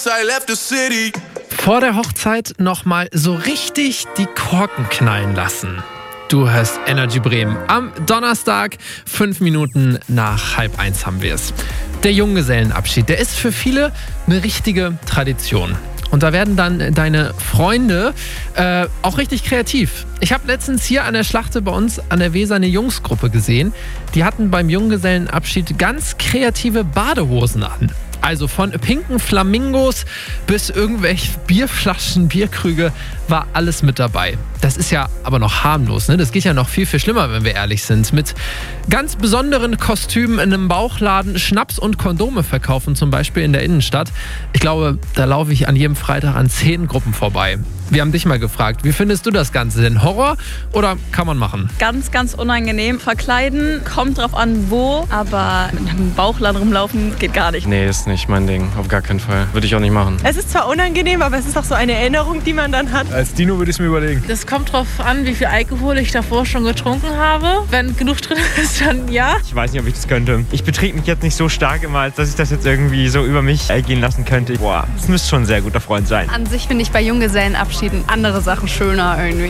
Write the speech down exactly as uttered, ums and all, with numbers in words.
Vor der Hochzeit nochmal so richtig die Korken knallen lassen. Du hörst Energy Bremen. Am Donnerstag, fünf Minuten nach halb eins haben wir es. Der Junggesellenabschied, der ist für viele eine richtige Tradition. Und da werden dann deine Freunde äh, auch richtig kreativ. Ich habe letztens hier an der Schlachte bei uns an der Weser eine Jungsgruppe gesehen. Die hatten beim Junggesellenabschied ganz kreative Badehosen an. Also von pinken Flamingos bis irgendwelche Bierflaschen, Bierkrüge war alles mit dabei. Das ist ja aber noch harmlos, ne? Das geht ja noch viel, viel schlimmer, wenn wir ehrlich sind. Mit ganz besonderen Kostümen in einem Bauchladen Schnaps und Kondome verkaufen, zum Beispiel in der Innenstadt. Ich glaube, da laufe ich an jedem Freitag an zehn Gruppen vorbei. Wir haben dich mal gefragt, wie findest du das Ganze denn? Horror oder kann man machen? Ganz, ganz unangenehm. Verkleiden, kommt drauf an wo, aber mit einem Bauchladen rumlaufen geht gar nicht. Nee, ist nicht mein Ding. Auf gar keinen Fall. Würde ich auch nicht machen. Es ist zwar unangenehm, aber es ist auch so eine Erinnerung, die man dann hat. Als Dino würde ich es mir überlegen. Das kommt drauf an, wie viel Alkohol ich davor schon getrunken habe. Wenn genug drin ist, dann ja. Ich weiß nicht, ob ich das könnte. Ich betrinke mich jetzt nicht so stark immer, als dass ich das jetzt irgendwie so über mich ergehen lassen könnte. Boah, das müsste schon ein sehr guter Freund sein. An sich finde ich bei Junggesellenabschieden andere Sachen schöner irgendwie.